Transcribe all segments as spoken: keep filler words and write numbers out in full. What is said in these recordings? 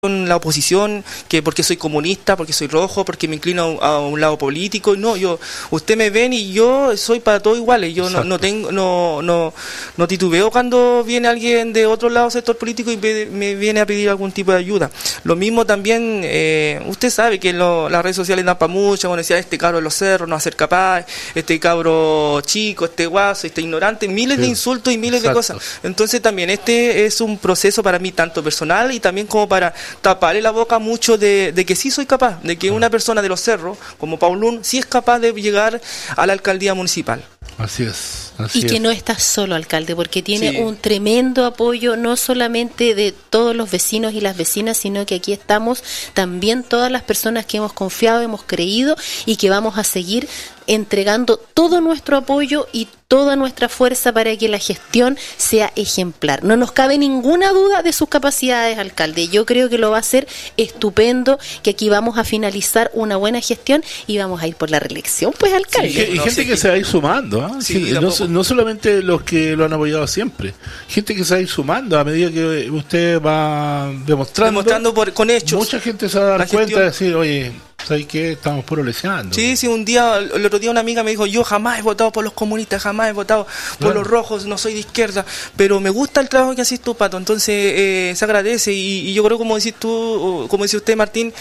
en la oposición, que porque soy comunista, porque soy rojo, porque me inclino a, a un lado político. No, yo, usted me ven y yo soy para todos iguales. Yo no, no tengo, no, no, no titubeo cuando viene alguien de otro lado sector político y me, me viene a pedir algún tipo de ayuda. Lo mismo también, eh, usted sabe que lo, las redes sociales dan para mucho, cuando decía este cabro de los cerros no va a ser capaz, este cabro chico, este guaso, este ignorante, miles sí. de insultos y miles Exacto. de cosas. Entonces también este es un proceso para mí tanto personal y también como para taparle la boca mucho de, de que sí soy capaz, de que una persona de los cerros, como Paulún, sí es capaz de llegar a la alcaldía municipal. Así es. Así y que es. no está solo, alcalde, porque tiene sí. un tremendo apoyo, no solamente de todos los vecinos y las vecinas, sino que aquí estamos también todas las personas que hemos confiado, hemos creído y que vamos a seguir entregando todo nuestro apoyo y toda nuestra fuerza para que la gestión sea ejemplar. No nos cabe ninguna duda de sus capacidades, alcalde. Yo creo que lo va a hacer estupendo, que aquí vamos a finalizar una buena gestión y vamos a ir por la reelección, pues, alcalde. Sí, y no, gente sí, que sí. se va a ir sumando, ¿eh? Sí, sí, no, no solamente los que lo han apoyado siempre, gente que se va a ir sumando a medida que usted va demostrando. Demostrando por, con hechos. Mucha gente se va a dar La cuenta gestión. de decir, oye, ¿sabes qué? Estamos puro leseando. Sí, sí, un día, el otro día una amiga me dijo, yo jamás he votado por los comunistas, jamás he votado por Claro. los rojos, no soy de izquierda, pero me gusta el trabajo que haces tú, Pato, entonces eh, se agradece y, y yo creo, como decís tú, como dice usted, Martín,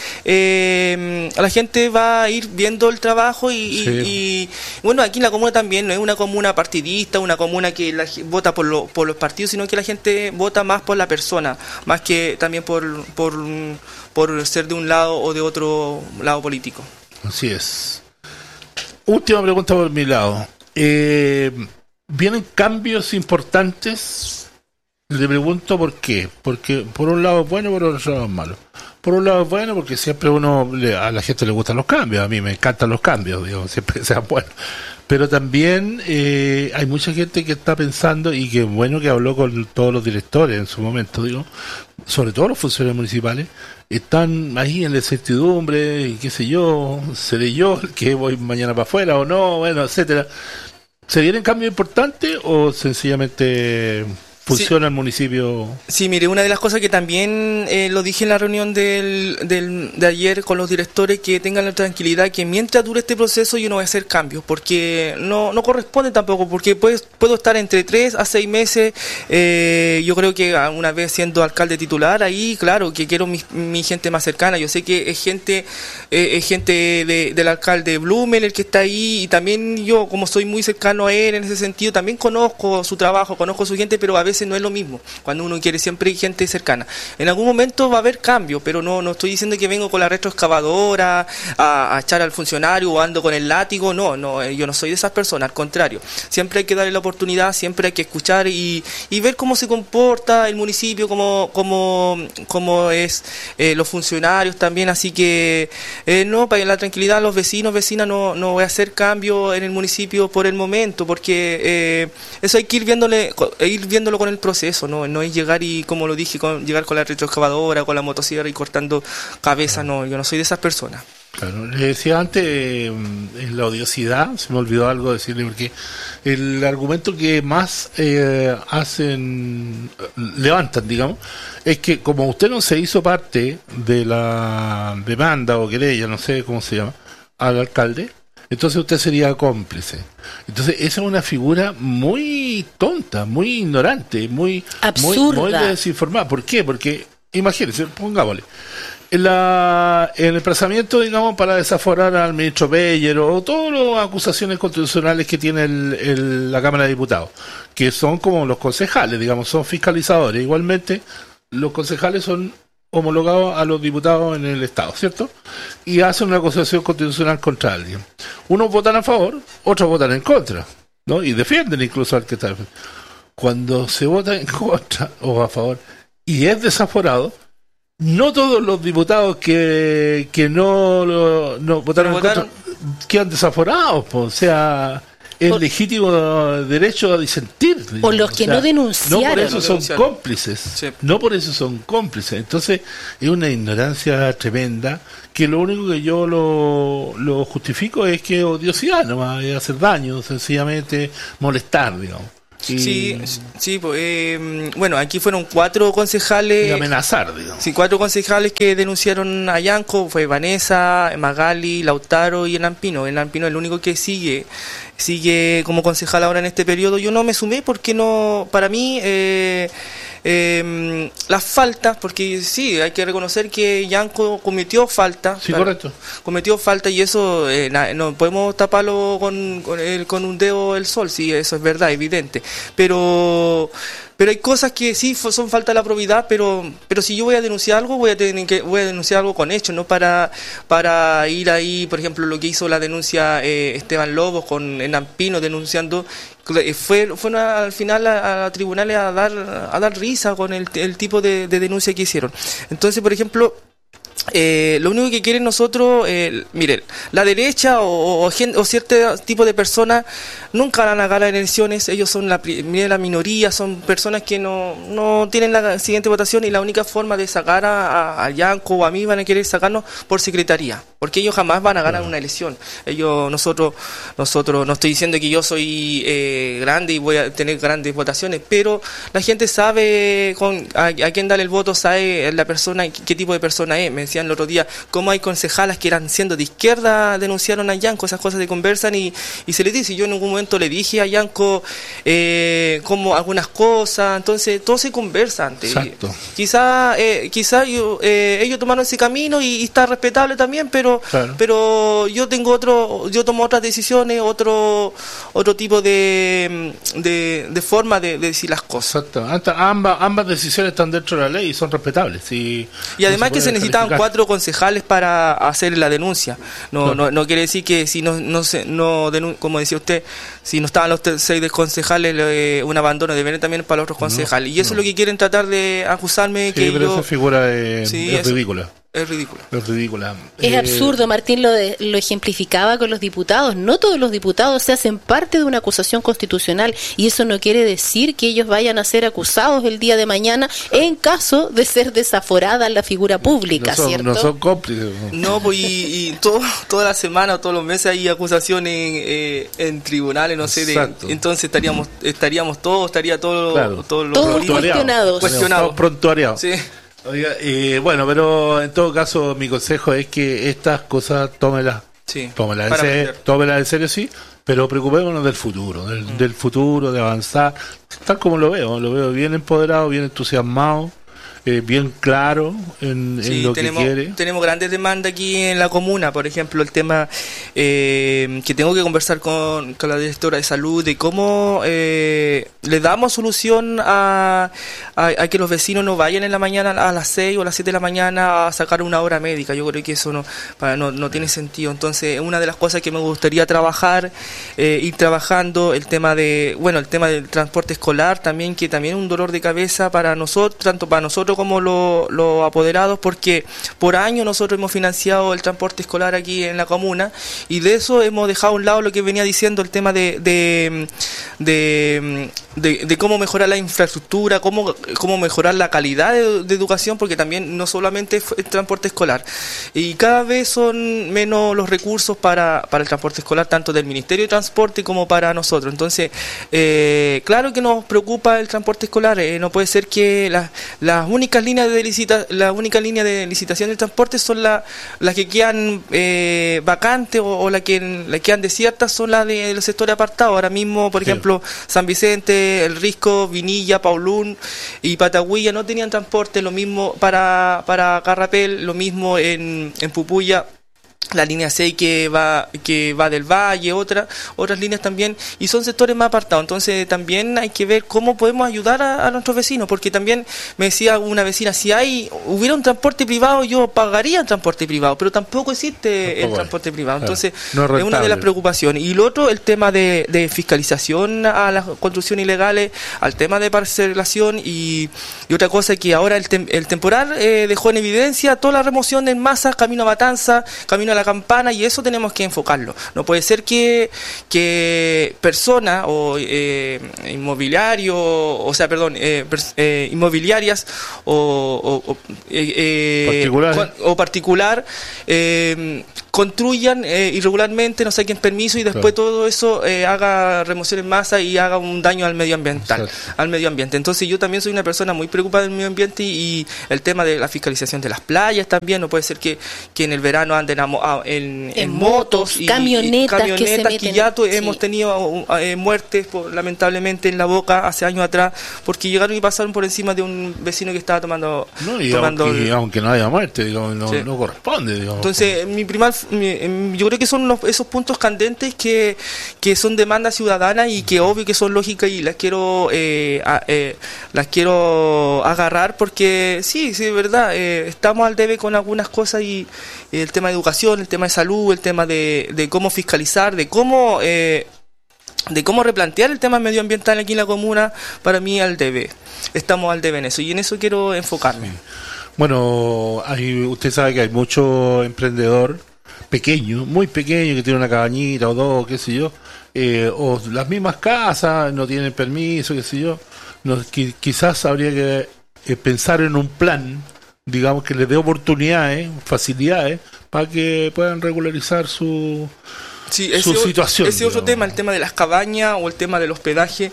eh, la gente va a ir viendo el trabajo y, y, Sí. y bueno, aquí en la comuna también no es una comuna partidista, una comuna que la, vota por, lo, por los partidos, sino que la gente vota más por la persona, más que también por, por, por ser de un lado o de otro lado político. Así es. Última pregunta por mi lado. Eh, ¿Vienen cambios importantes? Le pregunto por qué. Porque por un lado es bueno, por otro lado es malo. Por un lado es bueno porque siempre uno le, a la gente le gustan los cambios. A mí me encantan los cambios, digo, siempre que sean buenos. Pero también eh, hay mucha gente que está pensando, y que bueno que habló con todos los directores en su momento, digo, sobre todo los funcionarios municipales, están ahí en la incertidumbre, y qué sé yo, seré yo el que voy mañana para afuera o no, bueno, etcétera. ¿Se vienen cambios importantes o sencillamente funciona sí. el municipio? Sí, mire, una de las cosas que también eh, lo dije en la reunión del, del, de ayer con los directores, que tengan la tranquilidad que mientras dure este proceso yo no voy a hacer cambios, porque no, no corresponde tampoco, porque pues, puedo estar entre tres a seis meses, eh, yo creo que una vez siendo alcalde titular, ahí claro que quiero mi, mi gente más cercana, yo sé que es gente eh, es gente de, del alcalde Blumel el que está ahí, y también yo, como soy muy cercano a él en ese sentido, también conozco su trabajo, conozco su gente, pero a veces no es lo mismo, cuando uno quiere siempre gente cercana. En algún momento va a haber cambio, pero no no estoy diciendo que vengo con la retroexcavadora a, a echar al funcionario o ando con el látigo, no, no, yo no soy de esas personas, al contrario. Siempre hay que darle la oportunidad, siempre hay que escuchar y, y ver cómo se comporta el municipio, cómo, cómo, cómo es eh, los funcionarios también, así que eh, no, para la tranquilidad de los vecinos, vecinas, no, no voy a hacer cambio en el municipio por el momento, porque eh, eso hay que ir viéndole, ir viéndolo con el proceso, no, no es llegar y, como lo dije, con, llegar con la retroexcavadora, con la motosierra y cortando cabeza, no, yo no soy de esas personas. Claro, le decía antes, eh, en la odiosidad, se me olvidó algo decirle, porque el argumento que más eh, hacen, levantan, digamos, es que como usted no se hizo parte de la demanda o querella, no sé cómo se llama, al alcalde, entonces usted sería cómplice. Entonces esa es una figura muy tonta, muy ignorante, muy absurda, muy, muy desinformada. ¿Por qué? Porque, imagínense, pongámosle, en, la, en el procesamiento, digamos, para desaforar al ministro Beyer o todas las acusaciones constitucionales que tiene el, el, la Cámara de Diputados, que son como los concejales, digamos, son fiscalizadores. Igualmente, los concejales son homologados a los diputados en el Estado, ¿cierto? Y hacen una acusación constitucional contra alguien. Unos votan a favor, otros votan en contra, ¿no? Y defienden incluso al que está defendiendo. Cuando se vota en contra o a favor y es desaforado, no todos los diputados que, que no, lo, no votaron, votaron en contra quedan desaforados, pues, o sea, es por, legítimo derecho a disentir, digamos. O los que o sea, no denunciaron. No por eso no son denunciaron. cómplices. Sí. No por eso son cómplices. Entonces, es una ignorancia tremenda, que lo único que yo lo, lo justifico es que odiosidad, nomás, es hacer daño, sencillamente molestar, digamos. Y, sí, sí, pues, eh, bueno, aquí fueron cuatro concejales. y amenazar, digamos. Sí, cuatro concejales que denunciaron a Yanco, fue Vanessa, Magali, Lautaro y Enampino. Enampino es el único que sigue sigue como concejal ahora en este periodo. Yo no me sumé porque no, para mí, eh, eh, las faltas, porque sí, hay que reconocer que Yanco cometió falta. Sí, correcto. Cometió falta y eso eh, na, no podemos taparlo con, con, el, con un dedo el sol, sí, eso es verdad, evidente. Pero... Pero hay cosas que sí son falta de la probidad, pero pero si yo voy a denunciar algo, voy a tener que voy a denunciar algo con hechos, no para para ir ahí, por ejemplo, lo que hizo la denuncia eh, Esteban Lobos con Enampino denunciando, fue fue una, al final a, a tribunales a dar a dar risa con el, el tipo de, de denuncia que hicieron. Entonces, por ejemplo, Eh, lo único que quieren nosotros, eh, miren, la derecha o, o, o cierto tipo de personas nunca van a ganar elecciones, ellos son la, la minoría, son personas que no, no tienen la siguiente votación y la única forma de sacar a, a, a Yanco o a mí van a querer sacarnos por secretaría, porque ellos jamás van a ganar una elección. Ellos, nosotros, nosotros, no estoy diciendo que yo soy eh, grande y voy a tener grandes votaciones, pero la gente sabe con, a, a quién darle el voto, sabe la persona, qué tipo de persona es. Me decían el otro día cómo hay concejalas que eran siendo de izquierda denunciaron a Yanco, esas cosas se conversan y, y se les dice. Yo en ningún momento le dije a Yanco eh, como algunas cosas, entonces todo se conversa antes. Exacto. Quizá, eh, quizá yo, eh, ellos tomaron ese camino y, y está respetable también, pero claro. pero yo tengo otro, yo tomo otras decisiones, otro otro tipo de de, de forma de, de decir las cosas. Exacto. Ambas ambas decisiones están dentro de la ley y son respetables. Y, y además no se que se necesitaban cuatro concejales para hacer la denuncia. No, claro. no, no quiere decir que si no, no se, no denun- como decía usted, si no estaban los seis concejales, eh, un abandono debería también para los otros concejales. No, y eso no. es lo que quieren tratar de acusarme. Sí, que pero yo... esa figura es, sí, es eso. ridícula. Es ridículo. Es ridícula. Es eh, absurdo, Martín lo, de, lo ejemplificaba con los diputados. No todos los diputados se hacen parte de una acusación constitucional y eso no quiere decir que ellos vayan a ser acusados el día de mañana en caso de ser desaforada la figura pública, no son, ¿cierto? No son cómplices. No, pues y, y todo, toda la semana o todos los meses hay acusaciones en, eh, en tribunales, no sé, de, entonces estaríamos estaríamos todos, estaría todo, claro. todo lo todos cuestionados. Cuestionados. Prontuariados. Sí. Oiga, eh, bueno, pero en todo caso mi consejo es que estas cosas tómelas, sí, tómelas, en serio, tómelas en serio, sí, pero preocupémonos del futuro, del, mm. del futuro, de avanzar, tal como lo veo, lo veo bien empoderado, bien entusiasmado. Eh, bien claro en, sí, en lo tenemos, que quiere. Tenemos grandes demandas aquí en la comuna, por ejemplo, el tema eh, que tengo que conversar con, con la directora de salud de cómo eh, le damos solución a, a, a que los vecinos no vayan en la mañana a las seis o a las siete de la mañana a sacar una hora médica. Yo creo que eso no, para, no, no tiene sentido. Entonces, una de las cosas que me gustaría trabajar, eh, ir trabajando, el tema de, bueno, el tema del transporte escolar también, que también es un dolor de cabeza para nosotros, tanto para nosotros como los lo apoderados, porque por años nosotros hemos financiado el transporte escolar aquí en la comuna y de eso hemos dejado a un lado lo que venía diciendo, el tema de de, de, de, de cómo mejorar la infraestructura, cómo, cómo mejorar la calidad de, de educación, porque también no solamente es el transporte escolar. Y cada vez son menos los recursos para, para el transporte escolar, tanto del Ministerio de Transporte como para nosotros. Entonces, eh, claro que nos preocupa el transporte escolar, eh, no puede ser que las las únicas líneas de licita, la única línea de licitación del transporte son la, las que quedan eh, vacantes o, o las que las que quedan desiertas son las de los sectores apartados. Ahora mismo, por sí. ejemplo, San Vicente, El Risco, Vinilla, Paulún y Patagüilla no tenían transporte, lo mismo para para Carrapel, lo mismo en, en Pupuya. La línea seis que va que va del Valle, otra, otras líneas también, y son sectores más apartados. Entonces también hay que ver cómo podemos ayudar a, a nuestros vecinos, porque también me decía una vecina, si hay hubiera un transporte privado, yo pagaría el transporte privado, pero tampoco existe tampoco el transporte hay. privado. Entonces claro, no es, es una de las preocupaciones. Y lo otro, el tema de, de fiscalización a las construcciones ilegales, al tema de parcelación y, y otra cosa que ahora el, tem, el temporal eh, dejó en evidencia toda la remoción en masa, camino a Matanza, camino a la Campana, y eso tenemos que enfocarlo. No puede ser que que personas o eh, inmobiliario, o sea, perdón, eh, pers- eh, inmobiliarias o, o, o, eh, particular, con, o particular eh, construyan eh, irregularmente, no saquen permiso y después claro. todo eso eh, haga remoción en masa y haga un daño al medio ambiental, Exacto. al medio ambiente. Entonces yo también soy una persona muy preocupada del medio ambiente y, y el tema de la fiscalización de las playas también. No puede ser que, que en el verano anden a, a, en, en, en motos y camionetas, y camionetas que, que ya tu, sí. hemos tenido eh, muertes por, lamentablemente en La Boca hace años atrás porque llegaron y pasaron por encima de un vecino que estaba tomando, no, y tomando aunque, el, aunque no haya muerte, digamos, no, sí. no corresponde, digamos. Entonces mi primer, mi, yo creo que son los, esos puntos candentes que, que son demandas ciudadanas y que obvio que son lógicas y las quiero eh, a, eh, las quiero agarrar porque sí, sí, de verdad, eh, estamos al debe con algunas cosas y eh, el tema de educación, el tema de salud, el tema de, de cómo fiscalizar, de cómo eh, de cómo replantear el tema medioambiental aquí en la comuna, para mí al debe. Estamos al debe en eso y en eso quiero enfocarme. Sí. Bueno, hay, usted sabe que hay mucho emprendedor pequeño, muy pequeño, que tiene una cabañita o dos, qué sé yo, eh, o las mismas casas, no tienen permiso, qué sé yo. No, qui- quizás habría que eh, pensar en un plan, digamos, que les dé oportunidades, facilidades, para que puedan regularizar su... Sí, ese, su situación, ese otro digamos. tema, el tema de las cabañas o el tema del hospedaje.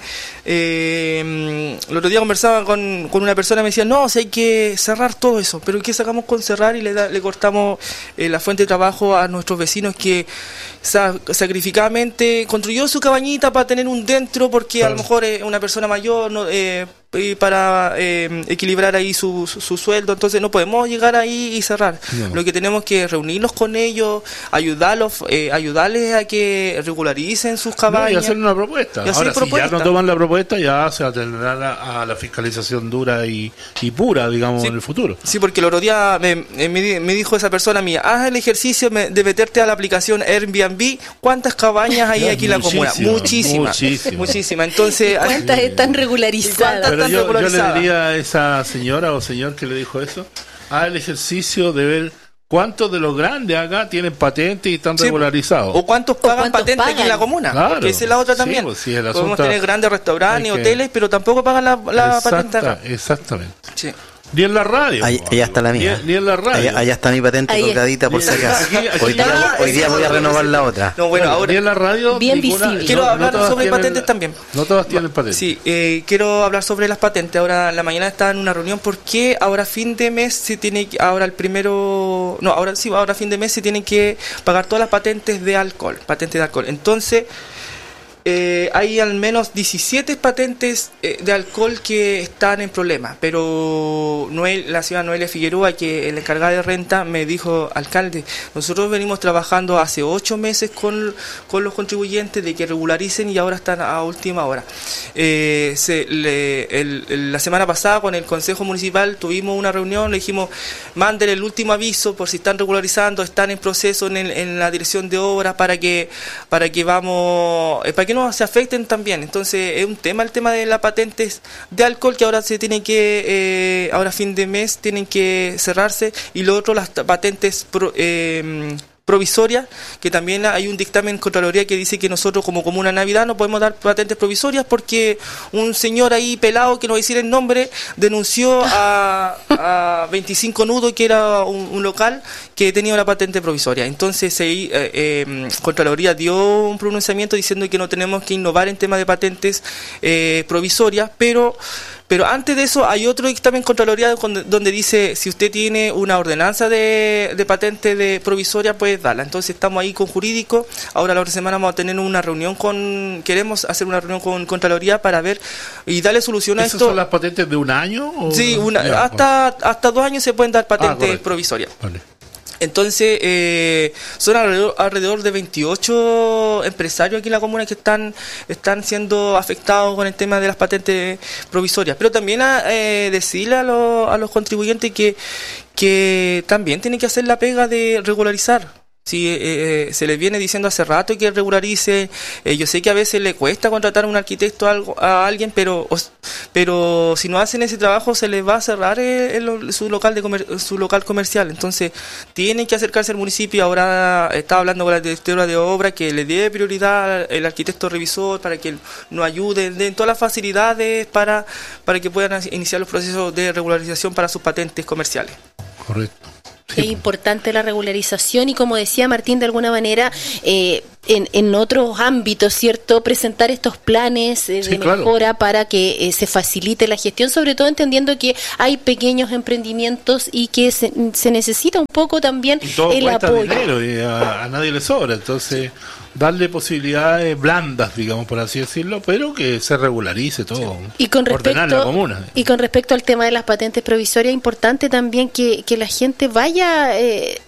Eh, el otro día conversaba con, con una persona y me decía, no, si hay que cerrar todo eso, pero ¿qué sacamos con cerrar y le, da, le cortamos eh, la fuente de trabajo a nuestros vecinos que sa- sacrificadamente construyó su cabañita para tener un dentro porque claro. a lo mejor es una persona mayor, no, eh, y para eh, equilibrar ahí su, su, su sueldo, entonces no podemos llegar ahí y cerrar. No. Lo que tenemos que reunirnos con ellos, ayudarlos, eh, ayudarles a que regularicen sus cabañas. No, y hacer una propuesta. Y Ahora, propuesta. si ya no toman la propuesta, ya se atenderá a la, a la fiscalización dura y, y pura, digamos, sí. en el futuro. Sí, porque el otro día me, me, me dijo esa persona mía, haz el ejercicio de meterte a la aplicación Airbnb, ¿cuántas cabañas hay aquí en la comuna? Muchísimas. Muchísimas. Muchísimas. Entonces, ¿cuántas están regularizadas? Pero yo, yo le diría a esa señora o señor que le dijo eso, haz el ejercicio de ver cuántos de los grandes acá tienen patente y están sí, regularizados. O cuántos pagan cuántos patente pagan? aquí en la comuna. Claro. Que esa es la otra también. Sí, pues, sí, podemos asunto, tener grandes restaurantes, que... hoteles, pero tampoco pagan la, la Exacta, patente acá. Exactamente. Sí. Ni en la radio. Ahí, allá está la mía. Ni, ni en la radio. Allá, allá está mi patente dobladita por si acaso. Aquí, aquí, hoy, día, hoy día voy a renovar la otra. No, bueno, ahora, ni en la radio. Bien ninguna, visible. Quiero no, hablar no sobre tienen, patentes también. No todas tienen patentes. Sí, eh, quiero hablar sobre las patentes. Ahora en la mañana estaba en una reunión. ¿Por qué ahora fin de mes se tiene que, ahora el primero, no, ahora sí, ahora fin de mes se tienen que pagar todas las patentes de alcohol, patentes de alcohol? Entonces, Eh, hay al menos diecisiete patentes eh, de alcohol que están en problemas, pero Noel, la señora Noelia Figueroa, que es la encargada de renta, me dijo, alcalde, nosotros venimos trabajando hace ocho meses con, con los contribuyentes de que regularicen y ahora están a última hora. Eh, se, le, el, el, la semana pasada con el Consejo Municipal tuvimos una reunión, le dijimos, manden el último aviso por si están regularizando, están en proceso en, el, en la dirección de obras para que, para que vamos, eh, para que no se afecten también. Entonces es un tema el tema de las patentes de alcohol que ahora se tienen que eh, ahora fin de mes tienen que cerrarse, y lo otro las patentes pro, eh, provisorias, que también hay un dictamen en Contraloría que dice que nosotros como Comuna Navidad no podemos dar patentes provisorias porque un señor ahí pelado, que no voy a decir el nombre, denunció a, a veinticinco Nudos, que era un, un local que tenía la patente provisoria. Entonces se, eh, eh, Contraloría dio un pronunciamiento diciendo que no tenemos que innovar en temas de patentes eh, provisorias, pero Pero antes de eso hay otro dictamen Contraloría donde dice, si usted tiene una ordenanza de, de patente de provisoria, puede darla. Entonces estamos ahí con jurídico. Ahora la otra semana vamos a tener una reunión con, queremos hacer una reunión con Contraloría para ver y darle solución a ¿Esas esto. son las patentes de un año? O sí, una, ya, hasta, hasta dos años se pueden dar patentes ah, provisorias. Vale. Entonces, eh, son alrededor, alrededor de veintiocho empresarios aquí en la comuna que están están siendo afectados con el tema de las patentes provisorias. Pero también a, eh, decirle a, lo, a los contribuyentes que, que también tienen que hacer la pega de regularizar. Sí, eh, se les viene diciendo hace rato que regularice. Eh, yo sé que a veces le cuesta contratar a un arquitecto a, algo, a alguien, pero os, pero si no hacen ese trabajo se les va a cerrar el, el, su local de comer, su local comercial. Entonces tienen que acercarse al municipio. Ahora estaba hablando con la directora de obra que le dé prioridad al arquitecto revisor para que nos ayude, den todas las facilidades para para que puedan iniciar los procesos de regularización para sus patentes comerciales. Correcto. Es importante la regularización y, como decía Martín, de alguna manera, eh, en, en otros ámbitos, ¿cierto?, presentar estos planes eh, Sí, de claro. mejora para que eh, se facilite la gestión, sobre todo entendiendo que hay pequeños emprendimientos y que se, se necesita un poco también Y todo el cuesta apoyo. dinero y a, a nadie le sobra, entonces darle posibilidades blandas, digamos, por así decirlo, pero que se regularice todo. Y con Ordenar la respecto comuna. y con respecto al tema de las patentes provisorias, es importante también que, que la gente vaya eh,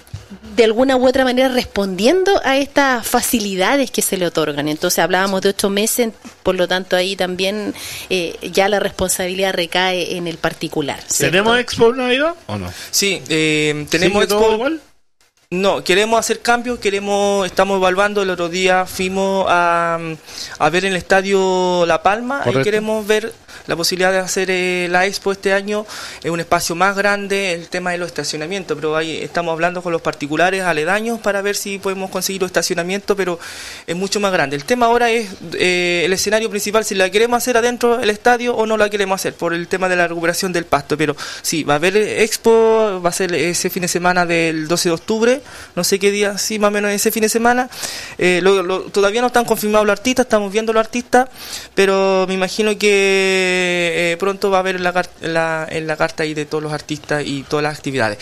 de alguna u otra manera respondiendo a estas facilidades que se le otorgan. Entonces hablábamos de ocho meses, por lo tanto ahí también eh, ya la responsabilidad recae en el particular, ¿cierto? ¿Tenemos Expo Navidad o no? Sí, eh, tenemos ¿Sigue todo Expo. igual? No, queremos hacer cambios, queremos, estamos evaluando. El otro día fuimos a, a ver en el estadio La Palma. Correcto. Ahí queremos ver la posibilidad de hacer eh, la expo este año en un espacio más grande, el tema de los estacionamientos, pero ahí estamos hablando con los particulares aledaños para ver si podemos conseguir los estacionamientos, pero es mucho más grande. El tema ahora es eh, el escenario principal, si la queremos hacer adentro del estadio o no la queremos hacer, por el tema de la recuperación del pasto, pero sí, va a haber expo, va a ser ese fin de semana del doce de octubre, no sé qué día, sí, más o menos ese fin de semana. Eh, lo, lo, todavía no están confirmados los artistas, estamos viendo los artistas, pero me imagino que eh, pronto va a haber la, car- la, en la carta ahí de todos los artistas y todas las actividades.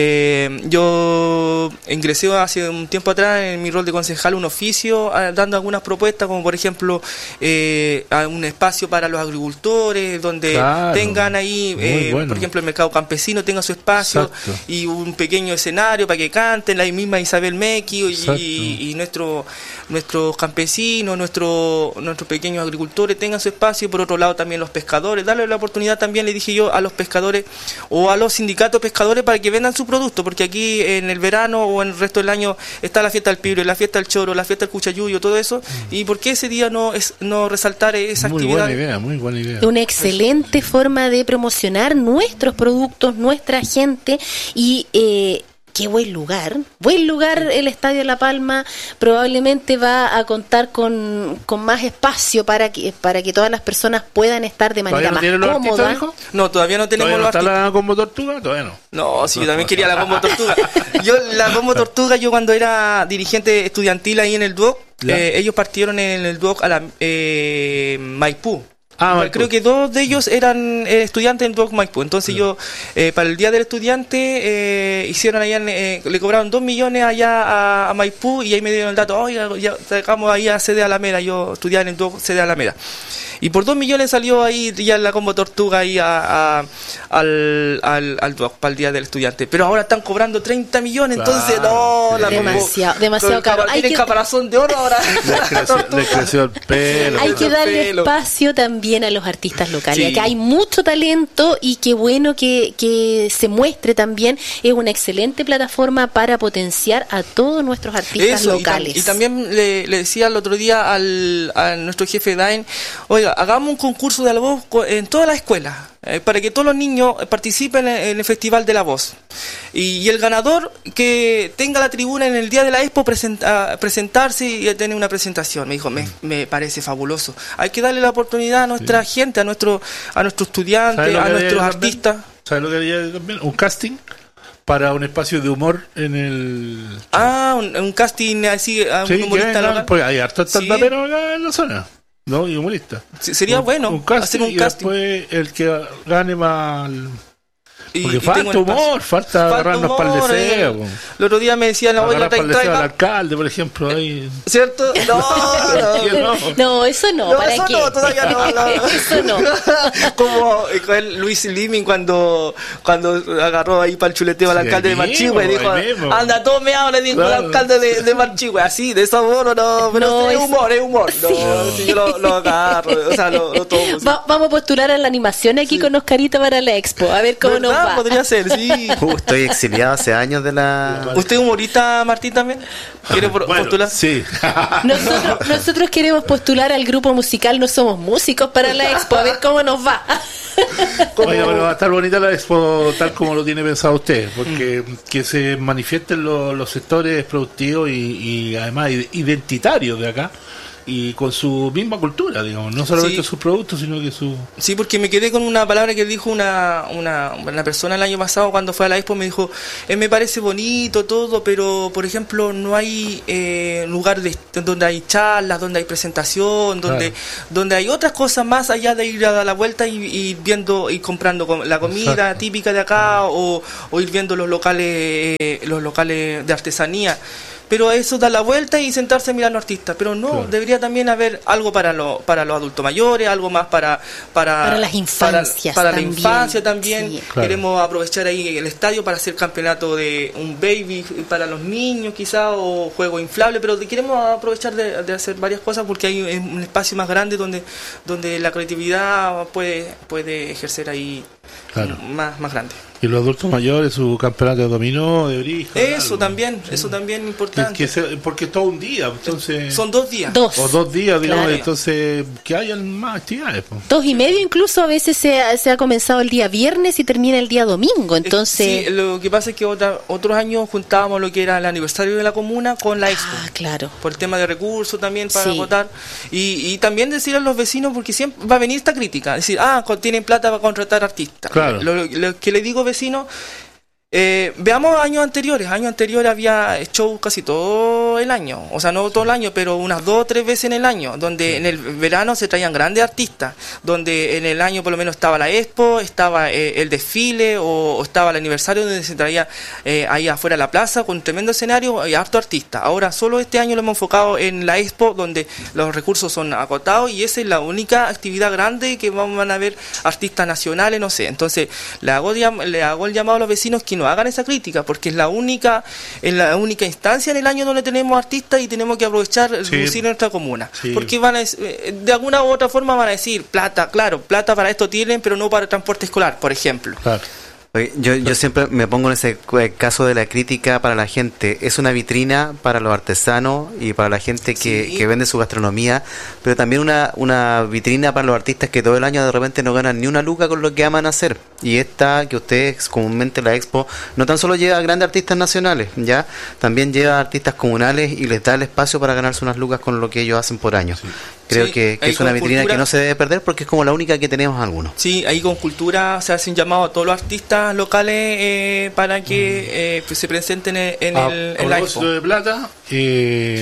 Eh, yo ingresé hace un tiempo atrás en mi rol de concejal un oficio a, dando algunas propuestas, como por ejemplo eh, a un espacio para los agricultores, donde Claro, tengan ahí, eh, bueno. por ejemplo, el mercado campesino tenga su espacio. Exacto. Y un pequeño escenario para que canten, la misma Isabel Mequi y, Exacto. y, y nuestro, nuestros campesinos, nuestro, nuestros pequeños agricultores tengan su espacio, y por otro lado también los pescadores, darle la oportunidad también, le dije yo, a los pescadores o a los sindicatos pescadores para que vendan su producto, porque aquí en el verano o en el resto del año está la fiesta del pibre, la fiesta del choro, la fiesta del cuchayuyo, todo eso, y por qué ese día no es no resaltar esa Muy actividad. buena idea, muy buena idea. Una excelente forma de promocionar nuestros productos, nuestra gente y eh, qué buen lugar, buen lugar el Estadio La Palma. Probablemente va a contar con, con más espacio para que para que todas las personas puedan estar de manera ¿Todavía no más tiene los artistas, cómoda. dijo? No, todavía no tenemos ¿Todavía no los está artistas. la Combo Tortuga? Todavía no. No, sí, yo también quería la Combo Tortuga. Yo, la Combo Tortuga, yo cuando era dirigente estudiantil ahí en el D U O C, eh, ellos partieron en el D U O C a la eh, Maipú. Ah, Maipú. Creo que dos de ellos eran eh, estudiantes en D U O C Maipú. Entonces yo, eh, para el Día del Estudiante, eh, hicieron allá, en, eh, le cobraron dos millones allá a, a Maipú, y ahí me dieron el dato, oiga, ya sacamos ahí a Sede Alameda, yo estudiaba en el D U O C Sede Alameda. Y por dos millones salió ahí ya la Combo Tortuga ahí a, a- al, al, al D U O C para el Día del Estudiante. Pero ahora están cobrando treinta millones, Claro, entonces no, sí. la Combo- Demasiado, demasiado con- caro. Hay Tienen que- caparazón de oro ahora. Le creció, Tortuga. le creció el pelo. Hay el que darle pelo. espacio también a los artistas locales. Sí. Acá hay mucho talento y qué bueno que, que se muestre también. Es una excelente plataforma para potenciar a todos nuestros artistas Eso, y tam- locales. Y, también le, le decía el otro día al, a nuestro jefe D A E N, oiga, hagamos un concurso de la voz co- en todas las escuelas, eh, para que todos los niños participen en, en el Festival de la Voz. Y, y el ganador que tenga la tribuna en el día de la Expo presenta- presentarse y tener una presentación. Me dijo, me, me parece fabuloso. Hay que darle la oportunidad a nuestra gente, a nuestro a nuestros estudiantes, ¿Sabes lo a que haría nuestros yo también? artistas. ¿Sabes lo que haría yo también? Un casting para un espacio de humor en el... Ah, un, un casting así, a un Sí, que humorista vengan, local. porque hay harto Sí. estandapero acá en la zona, ¿no? Y humorista. Sí, sería Un- bueno un casting, hacer un y casting. después el que gane más... Y- Porque y falta tengo un espacio. humor, falta agarrarnos humor, para el deseo. eh. po. El otro día me decían, la voy a Agarrar para el deseo al traiga, alcalde, por ejemplo. Ahí. ¿cierto? No, no. No. No, eso no, No, ¿para eso qué? no, todavía no, no. Eso no. Como eh, con el Luis Liming cuando cuando agarró ahí para el chuleteo al Sí, alcalde de ahí Marchihue y mismo, dijo, ahí mismo. anda todo meado, le dijo Claro. al alcalde de, de Marchihue, así, de sabor o no, pero No, es eso- humor, es humor. No, si yo lo, lo agarro, o sea, lo, lo tomo. sí. Va- vamos a postular a la animación aquí con Oscarito para la expo, a ver cómo nos ¿Verdad? va. Podría ser, sí. Uh, estoy exiliado hace años de la... ¿Usted es humorista, Martín, también? ¿Quiere por- Bueno, postular? sí. Nosotros, nosotros queremos postular al grupo musical No Somos Músicos para la expo, a ver cómo nos va. Oiga, pero va a estar bonita la expo tal como lo tiene pensado usted, porque que se manifiesten los, los sectores productivos y, y además id- identitarios de acá, y con su misma cultura, digamos, no solamente sí. sus productos, sino que su... Sí, porque me quedé con una palabra que dijo una, una, una persona el año pasado cuando fue a la Expo, me dijo, eh, me parece bonito todo, pero por ejemplo no hay eh, lugar de, donde hay charlas, donde hay presentación, donde claro. donde hay otras cosas más allá de ir a dar la vuelta y, y viendo y comprando la comida Exacto. típica de acá o, o ir viendo los locales eh, los locales de artesanía. Pero eso da la vuelta y sentarse a mirar a los artistas. Pero no, claro. debería también haber algo para, lo, para los adultos mayores, algo más para... Para, para las infancias Para, para también. la infancia también. Sí. Claro. Queremos aprovechar ahí el estadio para hacer campeonato de un baby para los niños quizás, o juego inflable, pero queremos aprovechar de, de hacer varias cosas porque hay un espacio más grande donde, donde la creatividad puede, puede ejercer ahí claro. más, más grande. Y los adultos mayores, su campeonato de dominó, de origen. Eso algo. también, sí. eso también es importante. Que, que se, porque es todo un día, entonces... Son dos días. Dos. O dos días, digamos, claro. entonces que hayan más actividades. Pues. Dos y medio incluso, a veces se ha, se ha comenzado el día viernes y termina el día domingo, entonces... Sí, lo que pasa es que otra, otros años juntábamos lo que era el aniversario de la comuna con la Expo. Ah, claro. Por el tema de recursos también para sí. votar. Y, y también decir a los vecinos, porque siempre va a venir esta crítica, decir, ah, tienen plata para contratar artistas. Claro. Lo, lo que le digo, vecinos, Eh, veamos años anteriores. Años anteriores había shows casi todo el año, o sea, no todo el año, pero unas dos o tres veces en el año, donde en el verano se traían grandes artistas, donde en el año por lo menos estaba la Expo, estaba eh, el desfile o, o estaba el aniversario donde se traía eh, ahí afuera de la plaza con un tremendo escenario y harto artista. Ahora solo este año lo hemos enfocado en la Expo, donde los recursos son acotados y esa es la única actividad grande que van a ver artistas nacionales, no sé. Entonces le hago, le hago el llamado a los vecinos que no hagan esa crítica, porque es la única es la única instancia en el año donde tenemos artistas y tenemos que aprovechar el sí. lucir en nuestra comuna, sí. porque van a, de alguna u otra forma van a decir plata, claro, plata para esto tienen, pero no para el transporte escolar, por ejemplo. Claro. Oye, yo, yo siempre me pongo en ese caso de la crítica para la gente. Es una vitrina para los artesanos y para la gente que, sí. que vende su gastronomía, pero también una, una vitrina para los artistas que todo el año de repente no ganan ni una luca con lo que aman hacer. Y esta, que ustedes comúnmente la Expo, no tan solo lleva a grandes artistas nacionales, ya también lleva a artistas comunales y les da el espacio para ganarse unas lucas con lo que ellos hacen por año. Sí. Creo sí, que, que es una vitrina cultura, que no se debe perder porque es como la única que tenemos algunos. Sí, ahí con cultura se hacen llamado a todos los artistas locales eh, para que eh, pues se presenten en, en a, el en la Expo. De plata, eh,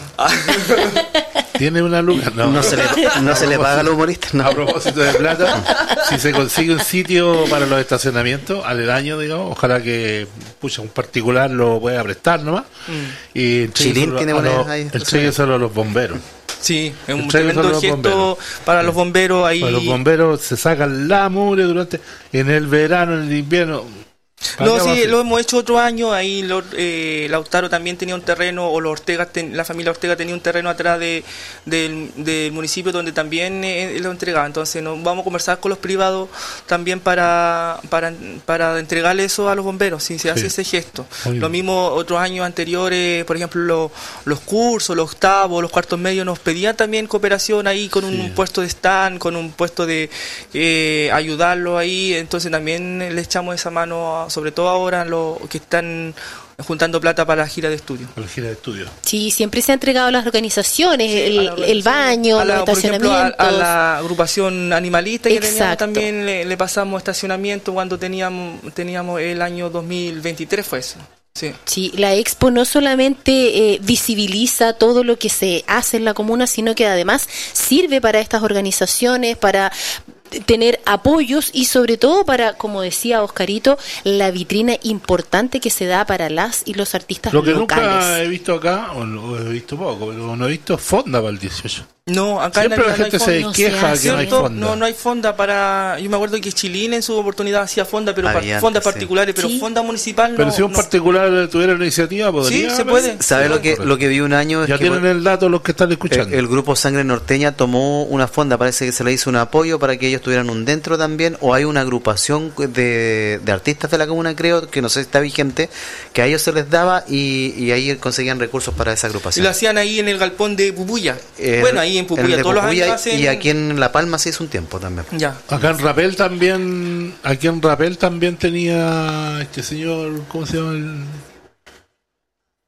tiene una luca. No, no, se, le, no se le paga a los humoristas. No. A propósito de plata, si se consigue un sitio para los estacionamientos aledaños, digamos, ojalá que pucha, un particular lo pueda prestar nomás. Mm. Y Chilín tiene una ahí. El cheque solo a los bomberos. Sí, es un tremendo gesto para los bomberos ahí. Para los bomberos se sacan la mugre durante en el verano, en el invierno. No, sí, lo hemos hecho otro año. Ahí lo, eh, Lautaro también tenía un terreno, o los Ortega, ten, la familia Ortega tenía un terreno atrás de, del, del municipio donde también eh, lo entregaba. Entonces nos vamos a conversar con los privados también para para, para entregarle eso a los bomberos, si se hace sí. ese gesto. Muy lo mismo otros años anteriores, por ejemplo, lo, los cursos, los octavos, los cuartos medios nos pedían también cooperación ahí con un, sí. un puesto de stand, con un puesto de eh, ayudarlo ahí. Entonces también le echamos esa mano a, sobre todo ahora los que están juntando plata para la gira de estudio. Para la gira de estudio. Sí, siempre se ha entregado a las organizaciones, sí, el, organización, el baño, la, los estacionamientos. Ejemplo, a, a la agrupación animalista que Exacto. teníamos también le, le pasamos estacionamiento cuando teníamos teníamos el año dos mil veintitrés fue eso. Sí. sí, la Expo no solamente eh, visibiliza todo lo que se hace en la comuna, sino que además sirve para estas organizaciones, para tener apoyos y sobre todo para, como decía Oscarito, la vitrina importante que se da para las y los artistas locales. Lo que locales. Nunca he visto acá, o, o he visto poco, pero no he visto fonda para el dieciocho. No, acá siempre en la, la gente se no queja se que no hay fonda. No, no hay fonda para... Yo me acuerdo que Chilín en su oportunidad hacía fonda, pero para fondas sí. particulares, pero sí. fonda municipal no. Pero si un no. particular tuviera la iniciativa, podría... Sí, se puede. ¿Sabe lo que lo que vi un año? Ya es tienen que el dato los que están escuchando. El, el grupo Sangre Norteña tomó una fonda, parece que se le hizo un apoyo para que ellos tuvieran un dentro también, o hay una agrupación de, de artistas de la comuna, creo, que no sé si está vigente, que a ellos se les daba y, y ahí conseguían recursos para esa agrupación. Y lo hacían ahí en el galpón de Pupuya. El, bueno, ahí en Pupuya, todos los años hacen... Y aquí en La Palma se hizo un tiempo también. Ya. Acá en Rapel también, aquí en Rapel también tenía este señor, ¿cómo se llama? El...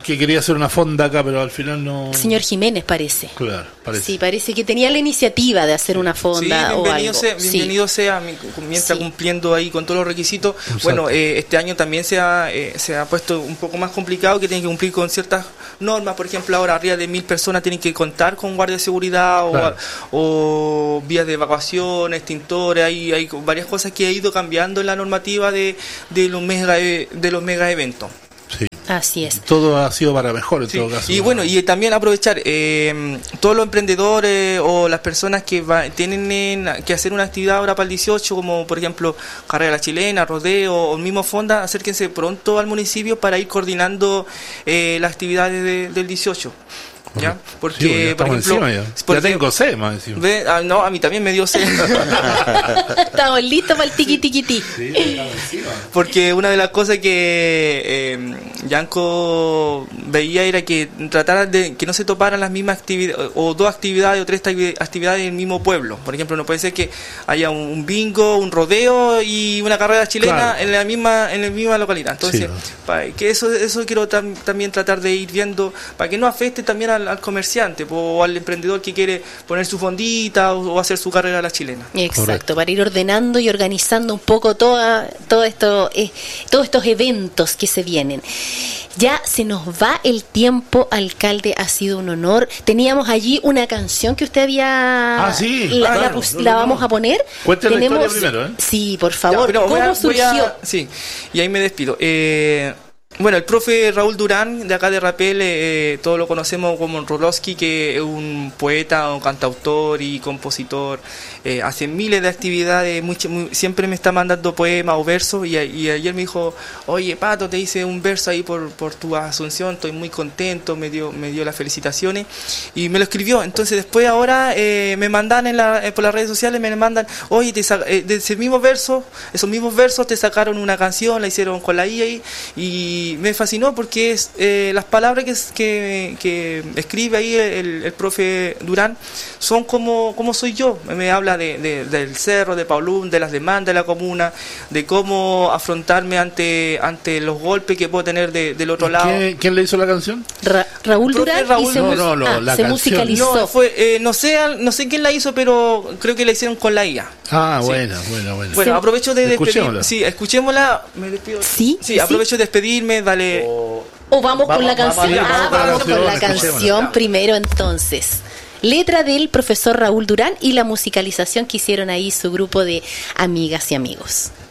que quería hacer una fonda acá, pero al final no... Señor Jiménez parece. Claro, parece. Sí, parece que tenía la iniciativa de hacer una fonda sí, o bienvenido algo. sea, bienvenido sí. sea mientras Sí. cumpliendo ahí con todos los requisitos. Exacto. Bueno, eh, este año también se ha, eh, se ha puesto un poco más complicado, que tiene que cumplir con ciertas normas. Por ejemplo, ahora arriba de mil personas tienen que contar con guardia de seguridad o, Claro. o vías de evacuación, extintores. Hay, hay varias cosas que ha ido cambiando en la normativa de, de los mega e- de los mega eventos. Sí. Así es. Todo ha sido para mejor en Sí, todo caso. y bueno, y también aprovechar eh, todos los emprendedores o las personas que va, tienen en- que hacer una actividad ahora para el dieciocho, como por ejemplo carrera chilena, rodeo o el mismo fonda, acérquense pronto al municipio para ir coordinando eh, las actividades de- del dieciocho. ¿Ya? Sí, Porque, porque ya por estamos ejemplo, encima ya. por Ya ejemplo, tengo sed, más encima. ve- ah, no, a mí también me dio sed. Estamos listos para el tiqui tiqui ti. Sí, estamos encima. Porque una de las cosas que eh, Yanko veía era que trataran de que no se toparan las mismas actividades, o dos actividades o tres activi- actividades en el mismo pueblo. Por ejemplo, no puede ser que haya un, un bingo, un rodeo y una carrera chilena Claro. en la misma en la misma localidad. Entonces, Sí. pa- que eso eso quiero tam- también tratar de ir viendo para que no afecte también al, al comerciante po, o al emprendedor que quiere poner su fondita o, o hacer su carrera a la chilena. Exacto, Correcto. para ir ordenando y organizando un poco toda, todo esto, eh, todos estos eventos que se vienen. Ya se nos va el tiempo, alcalde, ha sido un honor. Teníamos allí una canción que usted había... Ah, sí, La, la claro. pus- No, la no, vamos no. a poner. Cuente la historia primero, ¿eh? Sí, por Ya, favor. pero ¿Cómo voy a- voy surgió? a- sí, y ahí me despido. Eh, bueno, el profe Raúl Durán, de acá de Rapel, eh, todos lo conocemos como Rolowski, que es un poeta, un cantautor y compositor. Eh, hace miles de actividades, mucho- muy- siempre me está mandando poemas o versos. Y, a- y ayer me dijo, oye, Pato, te hice un verso ahí por, por tu asunción, estoy muy contento, me dio, me dio las felicitaciones. Y me lo escribió. Entonces, después, ahora eh, me mandan en la, eh, por las redes sociales, me mandan, oye, te sa- eh, de ese mismo verso, esos mismos versos te sacaron una canción, la hicieron con la I A y, y me fascinó porque es eh, las palabras que, es- que, que escribe ahí el, el profe Durán son como, como soy yo. Me habla de, de- del cerro, de Paulún, de las demandas de la comuna, de cómo afrontarme ante, ante los golpes que puedo tener de- del otro lado. ¿Quién, quién le hizo la canción? Ra- Raúl Profe Durán Raúl, y se, no, mus- no, no, ah, la se canción. musicalizó. No, fue, eh, no sé, no sé quién la hizo, pero creo que la hicieron con la I A. Ah, Sí. buena, buena, buena. Bueno, Sí. aprovecho de Escuchémosla. despedirme. Sí, escuchémosla. Me despido. Sí, sí, sí. aprovecho de despedirme, dale. O vamos, con Vamos- la vamos canción. a- Ah, vamos con la vamos con la canción, canción escuchémosla. primero entonces. Letra del profesor Raúl Durán y la musicalización que hicieron ahí su grupo de amigas y amigos.